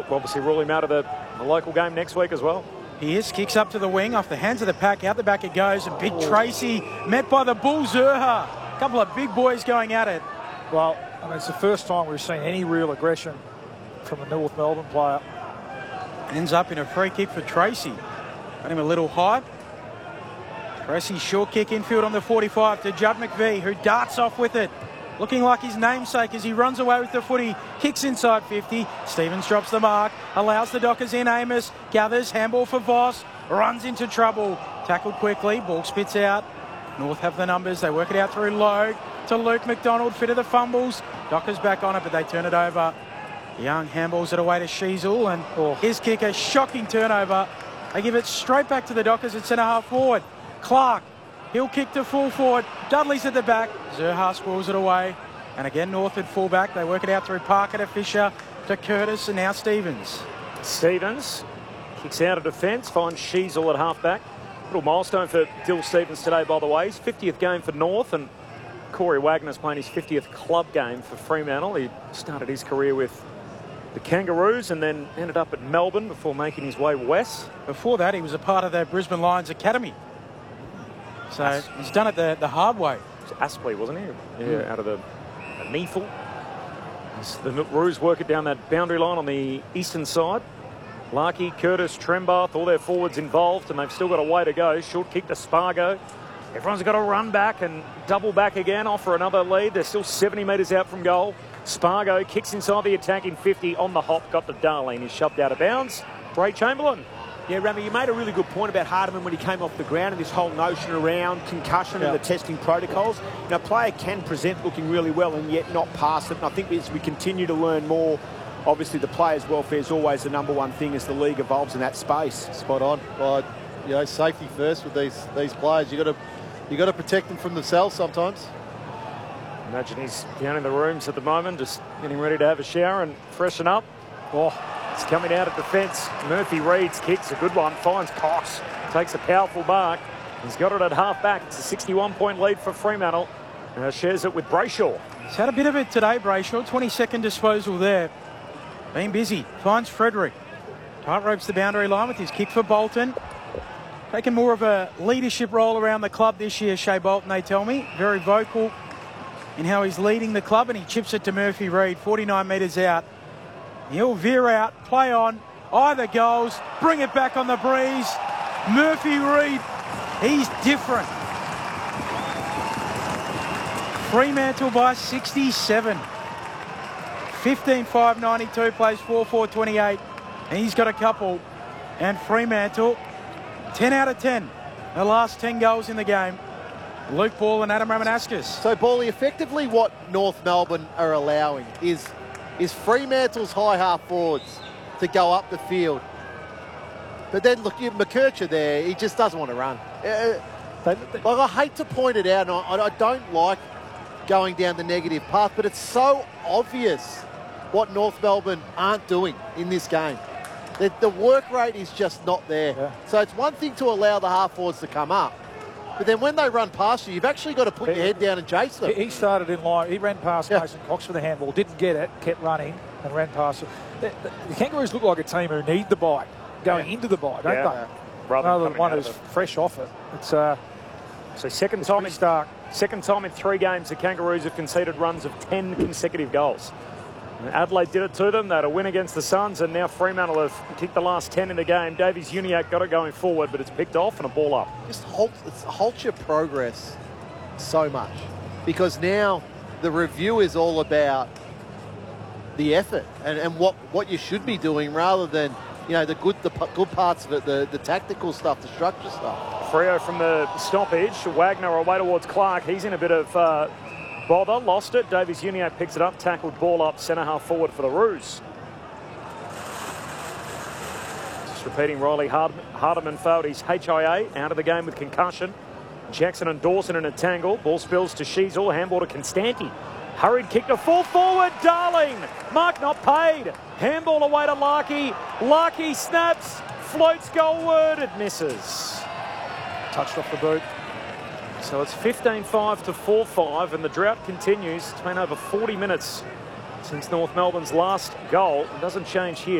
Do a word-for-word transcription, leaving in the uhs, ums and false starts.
will obviously rule him out of the, the local game next week as well. He is, kicks up to the wing, off the hands of the pack, out the back it goes, and Big Tracy met by the Bull Zurha. A couple of big boys going at it. Well, I mean, it's the first time we've seen any real aggression from a North Melbourne player. Ends up in a free kick for Tracy. Got him a little high. Tracy short kick infield on the forty-five to Judd McVie, who darts off with it. Looking like his namesake as he runs away with the footy, kicks inside fifty. Stevens drops the mark, allows the Dockers in. Amos gathers, handball for Voss, runs into trouble. Tackled quickly, ball spits out. North have the numbers, they work it out through Logue to Luke McDonald, fit of the fumbles. Dockers back on it, but they turn it over. Young handballs it away to Sheasel, and oh. his kick, a shocking turnover. They give it straight back to the Dockers at centre half forward. Clark, he'll kick to full forward. Dudley's at the back. Zurha squirrels it away. And again, North at full back. They work it out through Parker to Fisher to Curtis, and now Stevens. Stevens kicks out of defence, finds Sheasel at half-back. Little milestone for Dill Stevens today, by the way. His fiftieth game for North, and Corey Wagner's playing his fiftieth club game for Fremantle. He started his career with the Kangaroos and then ended up at Melbourne before making his way west. Before that, he was a part of the Brisbane Lions Academy. So As he's done it the, the hard way. It was Aspley, wasn't he? Yeah, mm. out of the, the Neefle. The Roos work it down that boundary line on the eastern side. Larkey, Curtis, Trembath, all their forwards involved, and they've still got a way to go. Short kick to Spargo. Everyone's got to run back and double back again, offer another lead. They're still seventy metres out from goal. Spargo kicks inside the attacking fifty on the hop. Got to Darlene. He's shoved out of bounds. Ray Chamberlain. Yeah, Rami, you made a really good point about Hardiman when he came off the ground and this whole notion around concussion yeah. and the testing protocols. You know, a player can present looking really well and yet not pass it. And I think as we continue to learn more, obviously the players' welfare is always the number one thing as the league evolves in that space. Spot on. Well, you know, safety first with these these players. You got to you got to protect them from themselves sometimes. Imagine he's down in the rooms at the moment, just getting ready to have a shower and freshen up. Oh. It's coming out of defence. Murphy Reed's kicks a good one. Finds Cox. Takes a powerful mark. He's got it at half-back. It's a sixty-one point lead for Fremantle. Uh, shares it with Brayshaw. He's had a bit of it today, Brayshaw. twenty-second disposal there. Been busy. Finds Frederick. Tight ropes the boundary line with his kick for Bolton. Taking more of a leadership role around the club this year, Shea Bolton, they tell me. Very vocal in how he's leading the club, and he chips it to Murphy Reed, forty-nine metres out. He'll veer out, play on, either goals, bring it back on the breeze. Murphy Reed, he's different. Fremantle by sixty-seven. fifteen five ninety-two, plays four four twenty-eight. And he's got a couple. And Fremantle, ten out of ten. The last ten goals in the game. Luke Ball and Adam Ramanauskas. So, Bally, effectively what North Melbourne are allowing is... is Fremantle's high half forwards to go up the field. But then, look, McKercher there, he just doesn't want to run. Uh, like, I hate to point it out, and I, I don't like going down the negative path, but it's so obvious what North Melbourne aren't doing in this game. The, the work rate is just not there. Yeah. So it's one thing to allow the half forwards to come up, but then when they run past you, you've actually got to put he, your head down and chase them. He started in line. He ran past yeah. Mason Cox for the handball, didn't get it, kept running and ran past it. The, the, the Kangaroos look like a team who need the bye, going yeah. into the bye, don't yeah. they? Rather, Rather than one who's fresh off it. It's uh, so second time in Stark. Second time in three games the Kangaroos have conceded runs of ten consecutive goals. Adelaide did it to them. They had a win against the Suns, and now Fremantle have kicked the last ten in the game. Davies Uniacke got it going forward, but it's picked off and a ball up. Just halt, it's halt your progress so much, because now the review is all about the effort and, and what, what you should be doing, rather than, you know, the good the good parts of it, the, the tactical stuff, the structure stuff. Freo from the stoppage. Wagner away towards Clark. He's in a bit of uh, bother, lost it. Davies Uniacke picks it up, tackled ball up, centre half forward for the Roos. Just repeating, Riley Hard Hardiman failed his H I A, out of the game with concussion. Jackson and Dawson in a tangle. Ball spills to Sheasel, handball to Constanti. Hurried kick to full forward, Darling. Mark not paid. Handball away to Larkey. Larkey snaps, floats goalward, it misses. Touched off the boot. So it's fifteen five to four five, and the drought continues. It's been over forty minutes since North Melbourne's last goal. It doesn't change here.